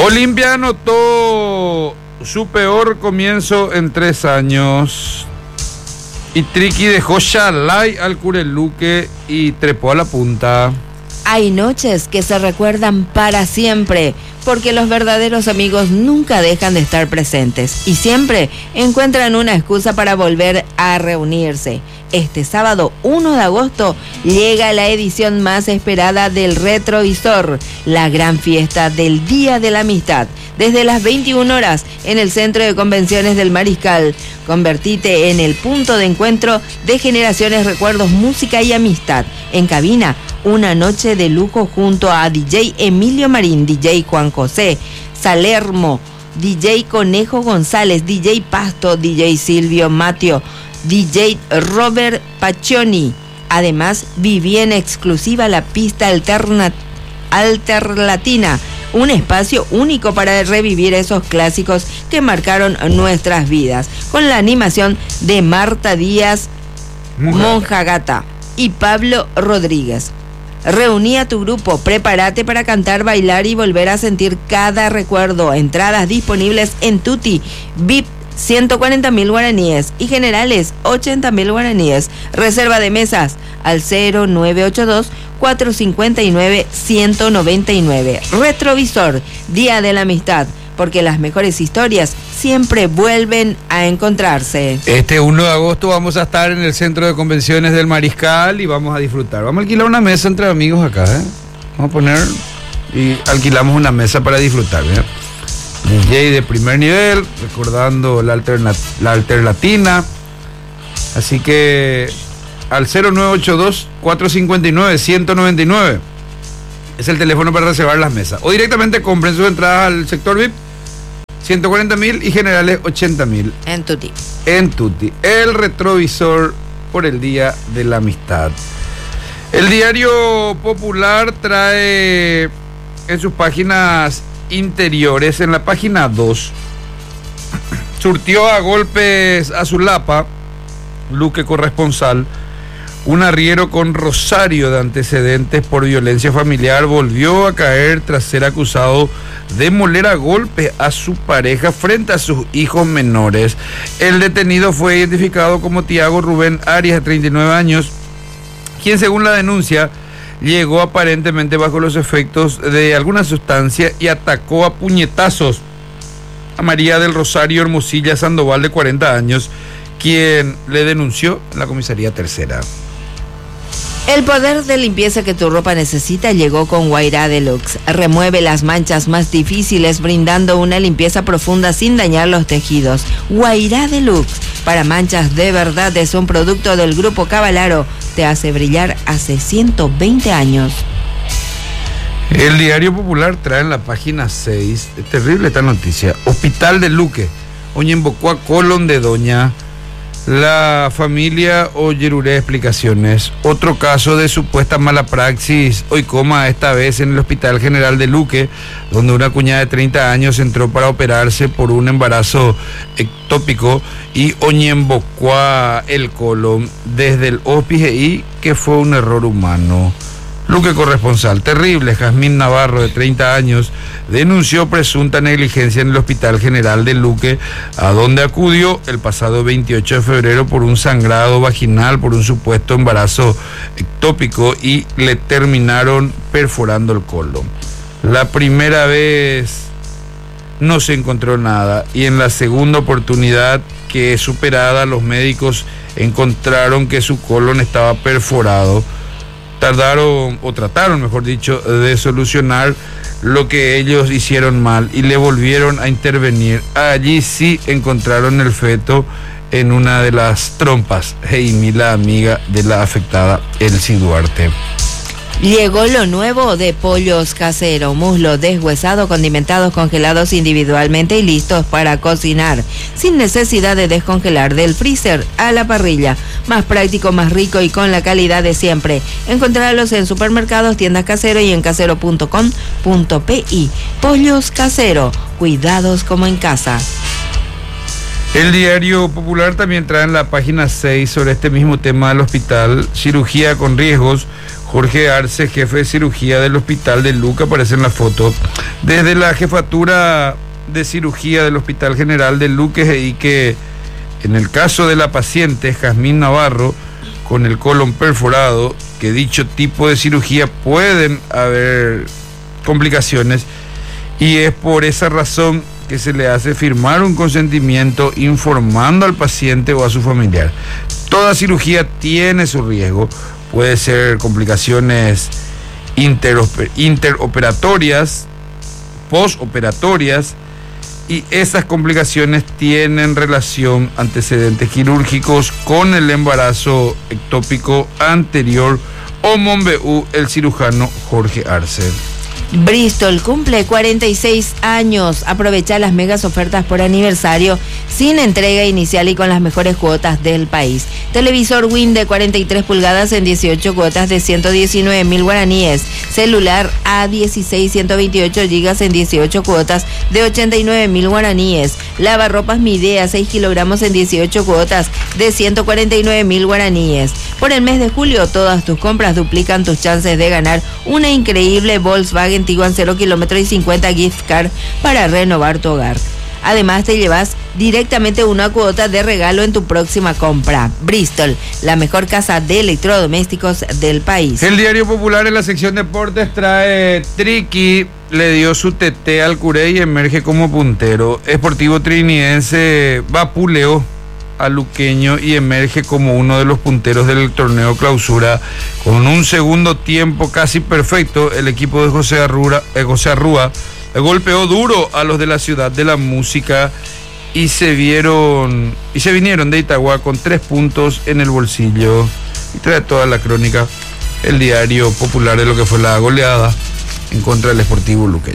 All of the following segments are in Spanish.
Olimpia anotó su peor comienzo en 3 años. Y Triqui dejó Shalai al Cureluque y trepó a la punta. Hay noches que se recuerdan para siempre, porque los verdaderos amigos nunca dejan de estar presentes y siempre encuentran una excusa para volver a reunirse. Este sábado 1 de agosto llega la edición más esperada del Retrovisor, la gran fiesta del Día de la Amistad. Desde las 21 horas en el Centro de Convenciones del Mariscal. Convertite en el punto de encuentro de generaciones, recuerdos, música y amistad. En cabina, una noche de lujo junto a DJ Emilio Marín, DJ Juan José Salermo, DJ Conejo González, DJ Pasto, DJ Silvio Mateo, DJ Robert Paccioni. Además, viví en exclusiva la pista Alterlatina, un espacio único para revivir esos clásicos que marcaron nuestras vidas, con la animación de Marta Díaz Monjagata y Pablo Rodríguez. Reuní a tu grupo, prepárate para cantar, bailar y volver a sentir cada recuerdo. Entradas disponibles en Tutti, VIP 140.000 guaraníes y generales 80.000 guaraníes. Reserva de mesas al 0982-459-199. Retrovisor, Día de la Amistad, porque las mejores historias siempre vuelven a encontrarse. Este 1 de agosto vamos a estar en el Centro de Convenciones del Mariscal y vamos a disfrutar. Vamos a alquilar una mesa entre amigos acá, ¿eh? Vamos a poner y alquilamos una mesa para disfrutar, ¿eh? DJ de primer nivel, recordando la Alterlatina. Así que al 0982-459-199 es el teléfono para reservar las mesas. O directamente compren sus entradas al sector VIP, 140.000 y generales 80.000. En Tutti. En Tutti. El Retrovisor por el Día de la Amistad. El Diario Popular trae en sus páginas interiores, en la página 2, surtió a golpes a Zulapa, Luque corresponsal. Un arriero con rosario de antecedentes por violencia familiar volvió a caer tras ser acusado de moler a golpes a su pareja frente a sus hijos menores. El detenido fue identificado como Tiago Rubén Arias, de 39 años, quien, según la denuncia, llegó aparentemente bajo los efectos de alguna sustancia y atacó a puñetazos a María del Rosario Hermosilla Sandoval, de 40 años, quien le denunció en la comisaría tercera. El poder de limpieza que tu ropa necesita llegó con Guairá Deluxe. Remueve las manchas más difíciles brindando una limpieza profunda sin dañar los tejidos. Guairá Deluxe, para manchas de verdad, es un producto del Grupo Cavalaro. Te hace brillar hace 120 años. El Diario Popular trae en la página 6, es terrible esta noticia. Hospital de Luque, Oñembocó a Colón de Doña. La familia Oyeruré explicaciones. Otro caso de supuesta mala praxis, hoy coma, esta vez en el Hospital General de Luque, donde una cuñada de 30 años entró para operarse por un embarazo ectópico y Oñembocó el colon desde el hospice y que fue un error humano. Luque corresponsal. Terrible. Jazmín Navarro, de 30 años, denunció presunta negligencia en el Hospital General de Luque, a donde acudió el pasado 28 de febrero por un sangrado vaginal por un supuesto embarazo ectópico y le terminaron perforando el colon. La primera vez no se encontró nada y en la segunda oportunidad que superada, los médicos encontraron que su colon estaba perforado. Trataron, mejor dicho, de solucionar lo que ellos hicieron mal y le volvieron a intervenir. Allí sí encontraron el feto en una de las trompas. Heimi, la amiga de la afectada Elsie Duarte. Llegó lo nuevo de Pollos Casero, muslo deshuesado, condimentados, congelados individualmente y listos para cocinar, sin necesidad de descongelar, del freezer a la parrilla. Más práctico, más rico y con la calidad de siempre. Encontrarlos en supermercados, tiendas Casero y en casero.com.pi. Pollos Casero, cuidados como en casa. El Diario Popular también trae en la página 6 sobre este mismo tema del hospital. Cirugía con riesgos. Jorge Arce, jefe de cirugía del Hospital de Luque, aparece en la foto. Desde la jefatura de cirugía del Hospital General de Luque, y que en el caso de la paciente Jazmín Navarro con el colon perforado, que dicho tipo de cirugía pueden haber complicaciones, y es por esa razón que se le hace firmar un consentimiento informando al paciente o a su familiar. Toda cirugía tiene su riesgo, puede ser complicaciones interoperatorias, postoperatorias, y esas complicaciones tienen relación, antecedentes quirúrgicos con el embarazo ectópico anterior, o Monbeú, el cirujano Jorge Arce. Bristol cumple 46 años. Aprovecha las megas ofertas por aniversario sin entrega inicial y con las mejores cuotas del país. Televisor Win de 43 pulgadas en 18 cuotas de 119.000 guaraníes. Celular A16 128 gigas en 18 cuotas de 89.000 guaraníes. Lavarropas Midea 6 kilogramos en 18 cuotas de 149.000 guaraníes. Por el mes de julio, todas tus compras duplican tus chances de ganar una increíble Volkswagen Tiguan 0 kilómetro y 50 gift card para renovar tu hogar. Además, te llevas directamente una cuota de regalo en tu próxima compra. Bristol, la mejor casa de electrodomésticos del país. El Diario Popular, en la sección deportes, trae: Triqui le dio su TT al Curé y emerge como puntero. Sportivo Trinidense vapuleó al luqueño y emerge como uno de los punteros del torneo Clausura. Con un segundo tiempo casi perfecto, el equipo de José Arrúa golpeó duro a los de la Ciudad de la Música y se vinieron de Itagua con 3 puntos en el bolsillo. Y trae toda la crónica el Diario Popular de lo que fue la goleada en contra del Sportivo luqueño.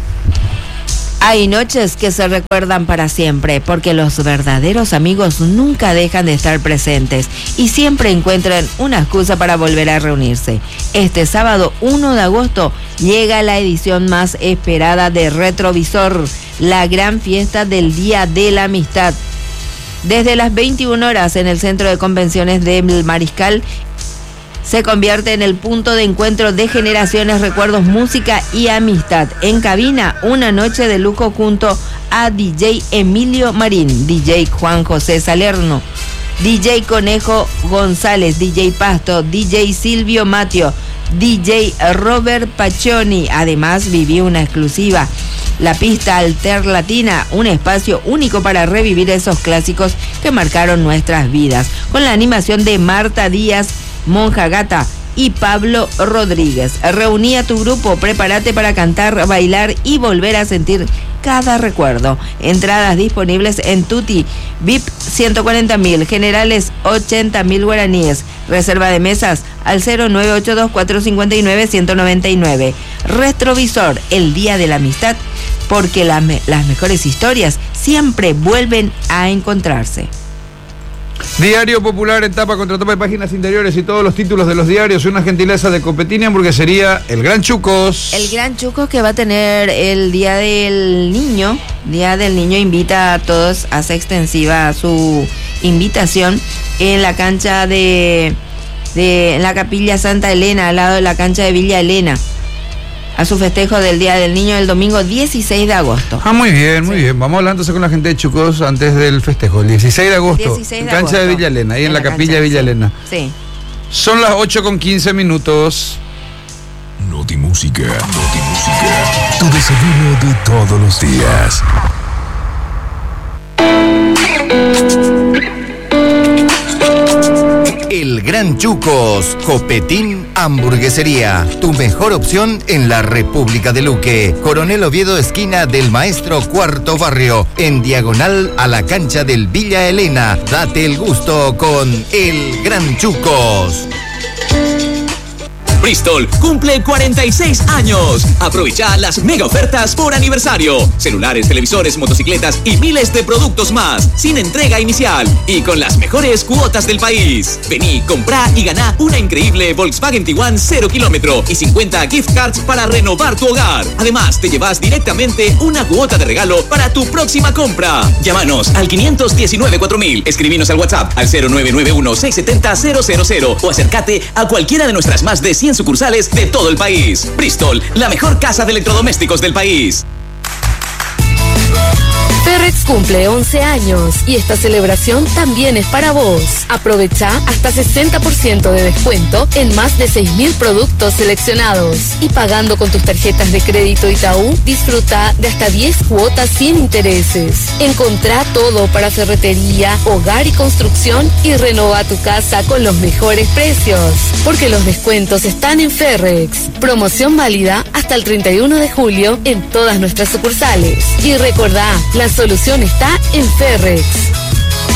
Hay noches que se recuerdan para siempre, porque los verdaderos amigos nunca dejan de estar presentes y siempre encuentran una excusa para volver a reunirse. Este sábado 1 de agosto llega la edición más esperada de Retrovisor, la gran fiesta del Día de la Amistad. Desde las 21 horas en el Centro de Convenciones del Mariscal, se convierte en el punto de encuentro de generaciones, recuerdos, música y amistad. En cabina, una noche de lujo junto a DJ Emilio Marín, DJ Juan José Salerno, DJ Conejo González, DJ Pasto, DJ Silvio Matio, DJ Robert Paccioni. Además, viví una exclusiva, la pista Alter Latina, un espacio único para revivir esos clásicos que marcaron nuestras vidas, con la animación de Marta Díaz, Monja Gata y Pablo Rodríguez. Reuní a tu grupo, prepárate para cantar, bailar y volver a sentir cada recuerdo. Entradas disponibles en Tuti, VIP 140.000, generales 80.000 guaraníes. Reserva de mesas al 0982-459-199. Retrovisor, el Día de la Amistad, porque las mejores historias siempre vuelven a encontrarse. Diario Popular en tapa contra tapa de páginas interiores y todos los títulos de los diarios, una gentileza de Copetín y Hamburguesería El Gran Chucos. El Gran Chucos, que va a tener el Día del Niño. Día del Niño, invita a todos, hace extensiva su invitación en la cancha en la Capilla Santa Elena, al lado de la cancha de Villa Elena, a su festejo del Día del Niño el domingo 16 de agosto. Muy bien, muy bien. Vamos hablando con la gente de Chucos antes del festejo, el 16 de agosto. 16 de cancha agosto. de Villa Elena, ahí en la capilla de Villa Elena. Sí. Son las 8:15. Notimúsica. Tu desayuno de todos los días. El Gran Chucos, Copetín Hamburguesería, tu mejor opción en la República de Luque. Coronel Oviedo, esquina del Maestro, cuarto barrio, en diagonal a la cancha del Villa Elena. Date el gusto con El Gran Chucos. Bristol cumple 46 años. Aprovecha las mega ofertas por aniversario. Celulares, televisores, motocicletas y miles de productos más, sin entrega inicial y con las mejores cuotas del país. Vení, comprá y ganá una increíble Volkswagen Tiguan 0 kilómetro y 50 gift cards para renovar tu hogar. Además, te llevas directamente una cuota de regalo para tu próxima compra. Llámanos al 519-4000. Escribinos al WhatsApp al 0991-670-000 o acércate a cualquiera de nuestras más de 100 en sucursales de todo el país. Bristol, la mejor casa de electrodomésticos del país. Ferrex cumple 11 años y esta celebración también es para vos. Aprovecha hasta 60% de descuento en más de 6.000 productos seleccionados. Y pagando con tus tarjetas de crédito Itaú, disfruta de hasta 10 cuotas sin intereses. Encontrá todo para ferretería, hogar y construcción y renova tu casa con los mejores precios. Porque los descuentos están en Ferrex. Promoción válida hasta el 31 de julio en todas nuestras sucursales. Y recordá, la solución está en Ferrex.